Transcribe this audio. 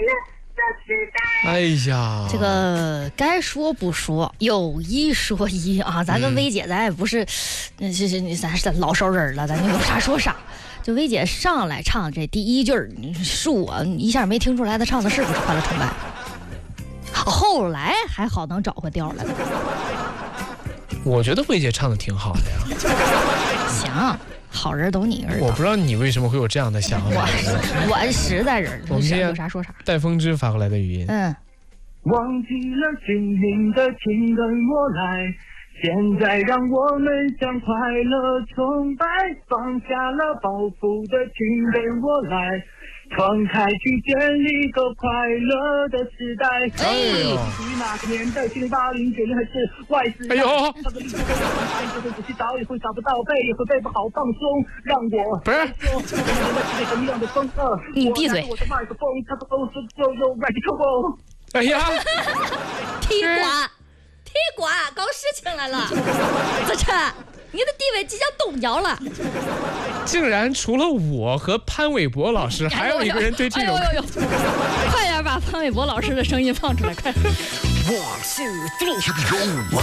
哎呀， 这个该说不说，有一说一啊，咱跟薇姐咱也不是，咱是老熟人了，咱就有啥说啥。就薇姐上来唱这第一句，恕我一下没听出来她唱的是不是《快乐崇拜》，后来还好能找回调来了。 我觉得薇姐唱的挺好的呀。 行。好人懂你儿， 我不知道你为什么会有这样的想法。 我实在人， 我们今天有啥说啥。 戴风之发过来的语音。 忘记了心灵的请跟我来，现在让我们向快乐崇拜，放下了包袱的请跟我来，闯开去建立个快乐的时代。那个年代70、80、90还是外资， 哎呦， 那个历史仔细找也会找不到，背也会背不好，放松，让我不是说什么样的风格？ 你闭嘴！ 我的麦克风，他的欧式就有 radical。 哎呀， 踢馆搞事情来了，子琛，你的地位即将动摇了。 竟然除了我和潘玮柏老师，还有一个人对这种， 快点把潘玮柏老师的声音放出来，快！ 我是最强。